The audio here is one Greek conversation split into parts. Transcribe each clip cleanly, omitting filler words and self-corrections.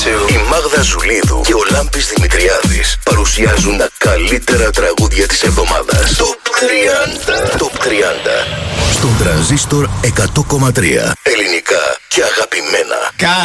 Η Μάγδα Ζουλίδου και ο Λάμπης Δημητριάδης παρουσιάζουν τα καλύτερα τραγούδια της εβδομάδας. Top 30 στον Τρανζίστορ 100,3. Ελληνικά και αγαπημένα.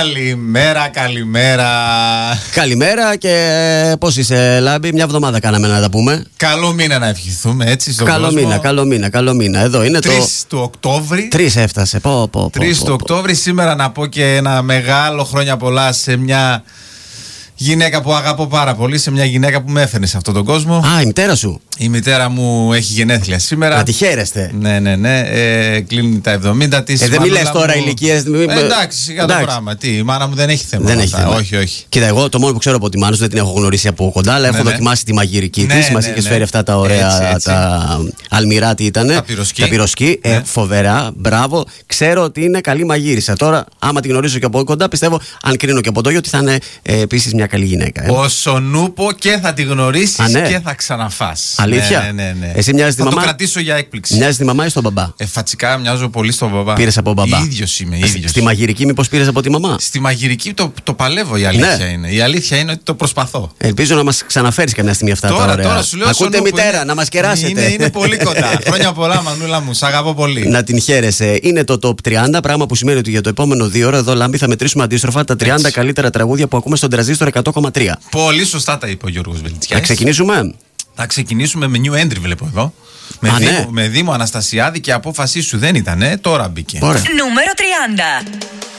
Καλημέρα και πώς είσαι, Λάμπη? Μια εβδομάδα κάναμε να τα πούμε. Καλό μήνα να ευχηθούμε, έτσι, στον κόσμο. Καλό μήνα. Εδώ είναι 3 του Οκτώβρη. 3 έφτασε. 3 του Οκτώβρη. Σήμερα να πω και ένα μεγάλο χρόνια πολλά σε μια γυναίκα που αγαπώ πάρα πολύ, σε μια γυναίκα που με έφερε σε αυτόν τον κόσμο. Α, η μητέρα σου. Η μητέρα μου έχει γενέθλια σήμερα. Να τη χαίρεστε. Ναι. Κλείνει τα 70 της. Δεν μιλάς τώρα ηλικίες. Εντάξει, σιγά το πράγμα. Τι, η μάνα μου δεν έχει θέμα. Δεν έχει θέμα. Όχι. Κοίτα, εγώ το μόνο που ξέρω από τη μάνα σου, δεν την έχω γνωρίσει από κοντά, αλλά έχω δοκιμάσει τη μαγειρική της. Μας είχε φέρει αυτά τα ωραία, έτσι. Τα αλμυρά, τι ήτανε. Τα πυροσκή. Φοβερά, μπράβο. Ξέρω ότι είναι καλή μαγείρισα. Τώρα, άμα τη γνωρίζω και από κοντά, πιστεύω, αν κρίνω και από το γιο, ότι θα είναι επίσης μια καλή γυναίκα. Όσο νούπο και θα τη γνωρίσεις και θα ξαναφάς. Αλήθεια. Ναι. Εσύ μοιάζεις τη μαμά. Θα το κρατήσω για έκπληξη. Μοιάζεις τη μαμά ή στον μπαμπά? Φατσικά μοιάζω πολύ στον μπαμπά. Πήρες από μπαμπά. Ίδιος είμαι. Στη μαγειρική, μήπως πήρες από τη μαμά? Στη μαγειρική το παλεύω, η αλήθεια είναι. Η αλήθεια είναι ότι το προσπαθώ. Ελπίζω να μας ξαναφέρεις καμιά στιγμή αυτά τα ωραία. Τώρα σου λέω. Ακούτε μητέρα, να μας κεράσετε. Είναι πολύ κοντά. Χρόνια πολλά, Μανούλα μου. Σ' αγαπώ πολύ. Να την χαίρεσαι. Είναι το top 30, πράγμα που σημαίνει ότι για το επόμενο 2 ώρα εδώ, Λάμπη, θα μετρήσουμε αντίστροφα τα 30 καλύτερα τραγούδια που ακούμε στον Τρανζίστορ 100,3. Πολύ σωστά τα είπε ο Γιώργος Βελτιάς. Θα ξεκινήσουμε. Θα ξεκινήσουμε με new entry, βλέπω εδώ. Με Δήμο Αναστασιάδη και απόφασή σου δεν ήτανε, τώρα μπήκε. Νούμερο 30.